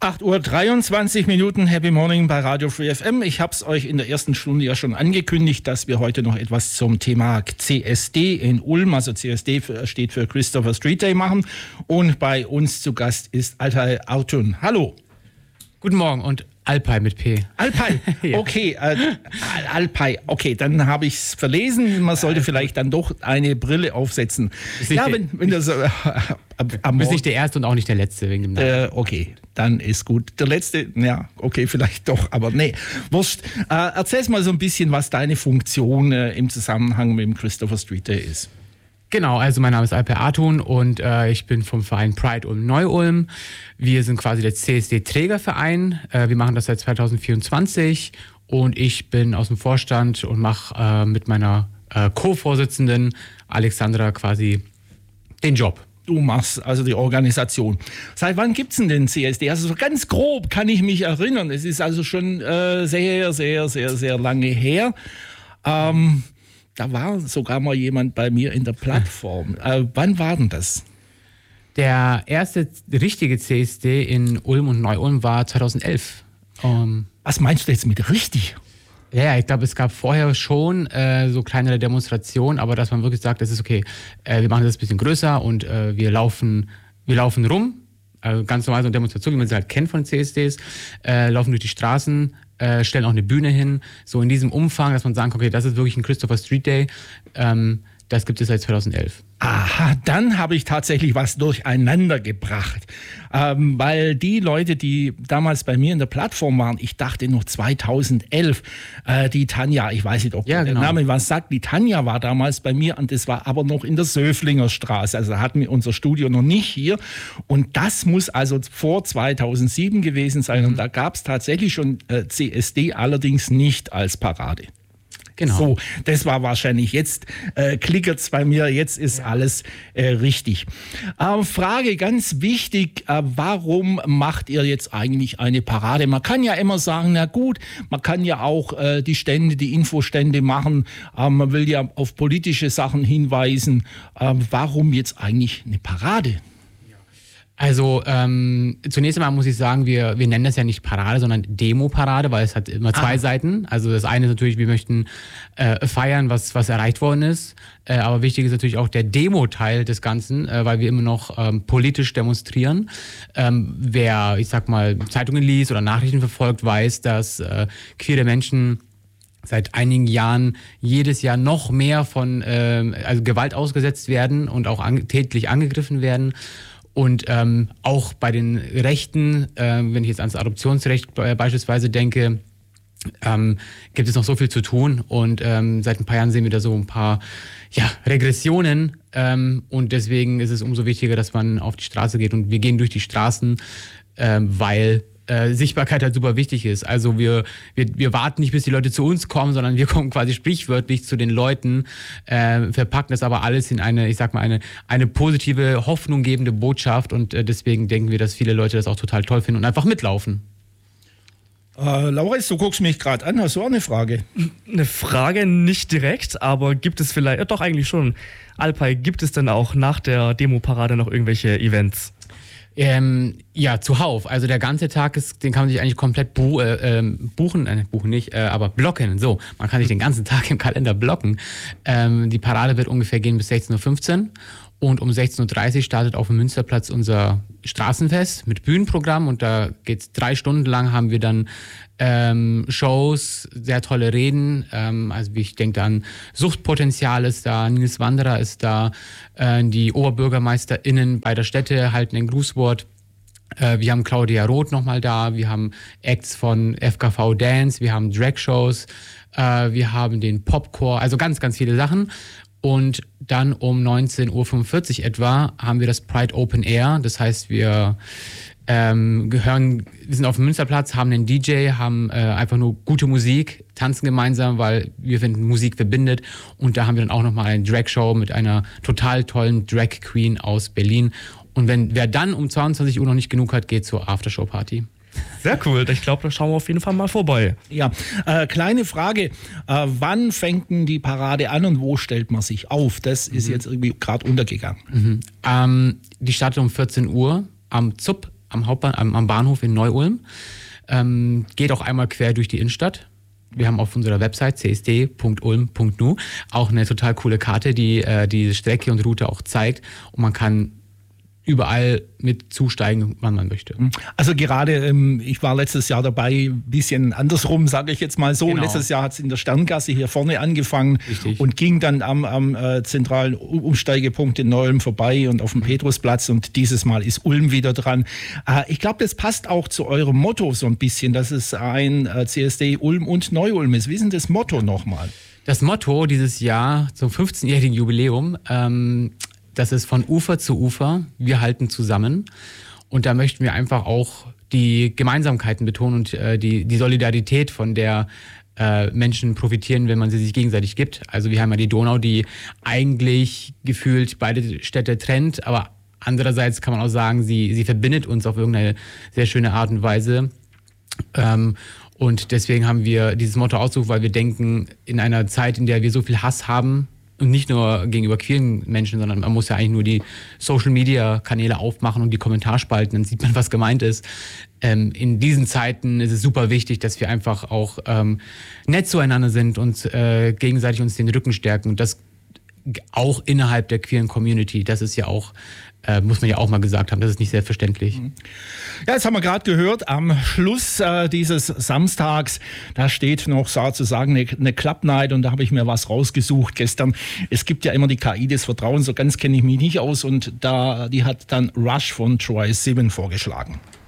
8:23 Uhr, Happy Morning bei Radio Free FM. Ich habe es euch in der ersten Stunde ja schon angekündigt, dass wir heute noch etwas zum Thema CSD in Ulm, also CSD steht für Christopher Street Day, machen. Und bei uns zu Gast ist Alpay Artun. Hallo. Guten Morgen und Alpay mit P. Alpay, okay, Alpay, okay, dann habe ich es verlesen. Man sollte vielleicht dann doch eine Brille aufsetzen. Ja, wenn das du bist nicht der Erste und auch nicht der Letzte wegen dem Namen. Okay, dann ist gut. Der Letzte, ja, okay, vielleicht doch, aber nee, wurscht. Erzähl mal so ein bisschen, was deine Funktion im Zusammenhang mit dem Christopher Street Day ist. Genau, also mein Name ist Alpay Artun und ich bin vom Verein Pride Ulm Neu-Ulm. Wir sind quasi der CSD-Trägerverein. Wir machen das seit 2024 und ich bin aus dem Vorstand und mache mit meiner Co-Vorsitzenden Alexandra quasi den Job. Du machst also die Organisation. Seit wann gibt es denn den CSD? Also so ganz grob kann ich mich erinnern. Es ist also schon sehr, sehr, sehr, sehr lange her. Da war sogar mal jemand bei mir in der Plattform. Wann war denn das? Der erste richtige CSD in Ulm und Neu-Ulm war 2011. Was meinst du jetzt mit richtig? Ja, ich glaube, es gab vorher schon so kleinere Demonstrationen, aber dass man wirklich sagt, das ist okay, wir machen das ein bisschen größer und wir laufen rum, ganz normal so eine Demonstration, wie man sie halt kennt von CSDs, laufen durch die Straßen, stellen auch eine Bühne hin, so in diesem Umfang, dass man sagen kann, okay, das ist wirklich ein Christopher Street Day, das gibt es seit 2011. Aha, dann habe ich tatsächlich was durcheinander gebracht, weil die Leute, die damals bei mir in der Plattform waren, ich dachte noch 2011, die Tanja, ich weiß nicht, ob der Name was sagt, die Tanja war damals bei mir und das war aber noch in der Söflinger Straße, also da hatten wir unser Studio noch nicht hier und das muss also vor 2007 gewesen sein und da gab es tatsächlich schon CSD, allerdings nicht als Parade. Genau. So, das war wahrscheinlich, jetzt klickert's bei mir, jetzt ist alles richtig. Frage ganz wichtig, warum macht ihr jetzt eigentlich eine Parade? Man kann ja immer sagen, na gut, man kann ja auch die Stände, die Infostände machen, man will ja auf politische Sachen hinweisen. Warum jetzt eigentlich eine Parade? Also zunächst einmal muss ich sagen, wir nennen das ja nicht Parade, sondern Demo-Parade, weil es hat immer zwei Seiten. Also das eine ist natürlich, wir möchten feiern, was erreicht worden ist. Aber wichtig ist natürlich auch der Demo-Teil des Ganzen, weil wir immer noch politisch demonstrieren. Wer, ich sag mal, Zeitungen liest oder Nachrichten verfolgt, weiß, dass queere Menschen seit einigen Jahren jedes Jahr noch mehr von also Gewalt ausgesetzt werden und auch tätlich angegriffen werden. Und auch bei den Rechten, wenn ich jetzt ans Adoptionsrecht beispielsweise denke, gibt es noch so viel zu tun. Und seit ein paar Jahren sehen wir da so ein paar Regressionen. Und deswegen ist es umso wichtiger, dass man auf die Straße geht. Und wir gehen durch die Straßen, weil Sichtbarkeit halt super wichtig ist. Also wir warten nicht, bis die Leute zu uns kommen, sondern wir kommen quasi sprichwörtlich zu den Leuten, verpacken das aber alles in eine, ich sag mal, eine positive, hoffnunggebende Botschaft und deswegen denken wir, dass viele Leute das auch total toll finden und einfach mitlaufen. Lauris, du guckst mich gerade an, hast du auch eine Frage? Eine Frage nicht direkt, aber gibt es vielleicht, doch eigentlich schon, Alpay, gibt es denn auch nach der Demo-Parade noch irgendwelche Events? Ja, zuhauf. Also der ganze Tag den kann man sich eigentlich komplett buchen nicht, aber blocken. So, man kann sich den ganzen Tag im Kalender blocken. Die Parade wird ungefähr gehen bis 16:15 Uhr und um 16:30 Uhr startet auf dem Münsterplatz unser Straßenfest mit Bühnenprogramm und da geht's 3 Stunden lang, haben wir dann Shows, sehr tolle Reden, also ich denke an Suchtpotenzial ist da, Nils Wanderer ist da, die OberbürgermeisterInnen beider Städte halten ein Grußwort. Wir haben Claudia Roth nochmal da, wir haben Acts von FKV Dance, wir haben Drag-Shows, wir haben den Popcore, also ganz, ganz viele Sachen. Und dann um 19:45 Uhr etwa haben wir das Pride Open Air, das heißt wir sind auf dem Münsterplatz, haben einen DJ, haben einfach nur gute Musik, tanzen gemeinsam, weil wir finden, Musik verbindet. Und da haben wir dann auch nochmal eine Drag-Show mit einer total tollen Drag Queen aus Berlin. Und wer dann um 22 Uhr noch nicht genug hat, geht zur Aftershow-Party. Sehr cool, ich glaube, da schauen wir auf jeden Fall mal vorbei. Ja, kleine Frage, wann fängt denn die Parade an und wo stellt man sich auf? Das ist jetzt irgendwie gerade untergegangen. Die startet um 14 Uhr am ZUP am Bahnhof in Neu-Ulm. Geht auch einmal quer durch die Innenstadt. Wir haben auf unserer Website csd.ulm.nu auch eine total coole Karte, die diese Strecke und Route auch zeigt. Und man kann überall mit zusteigen, wann man möchte. Also gerade, ich war letztes Jahr dabei, ein bisschen andersrum, sage ich jetzt mal so. Genau. Letztes Jahr hat es in der Sterngasse hier vorne angefangen. Richtig. Und ging dann am zentralen Umsteigepunkt in Neu-Ulm vorbei und auf dem Petrusplatz. Und dieses Mal ist Ulm wieder dran. Ich glaube, das passt auch zu eurem Motto so ein bisschen, dass es ein CSD Ulm und Neu-Ulm ist. Wie ist denn das Motto nochmal? Das Motto dieses Jahr zum 15-jährigen Jubiläum, das ist von Ufer zu Ufer, wir halten zusammen. Und da möchten wir einfach auch die Gemeinsamkeiten betonen und die Solidarität, von der Menschen profitieren, wenn man sie sich gegenseitig gibt. Also wir haben ja die Donau, die eigentlich gefühlt beide Städte trennt, aber andererseits kann man auch sagen, sie verbindet uns auf irgendeine sehr schöne Art und Weise. Und deswegen haben wir dieses Motto ausgesucht, weil wir denken, in einer Zeit, in der wir so viel Hass haben, und nicht nur gegenüber queeren Menschen, sondern man muss ja eigentlich nur die Social-Media-Kanäle aufmachen und die Kommentarspalten, dann sieht man, was gemeint ist. In diesen Zeiten ist es super wichtig, dass wir einfach auch nett zueinander sind und gegenseitig uns den Rücken stärken. Und das auch innerhalb der queeren Community. Das ist ja auch, muss man ja auch mal gesagt haben, das ist nicht selbstverständlich. Ja, jetzt haben wir gerade gehört, am Schluss dieses Samstags, da steht noch sozusagen eine Club Night und da habe ich mir was rausgesucht gestern. Es gibt ja immer die KI des Vertrauens, so ganz kenne ich mich nicht aus und die hat dann Rush von Troye Sivan vorgeschlagen.